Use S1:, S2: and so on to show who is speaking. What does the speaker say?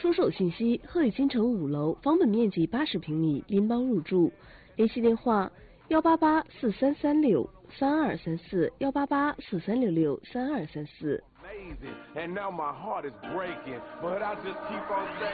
S1: 出售信息：鹤宇新城5楼，房本面积80平米，拎包入住。联系电话：18843363234，18843663234。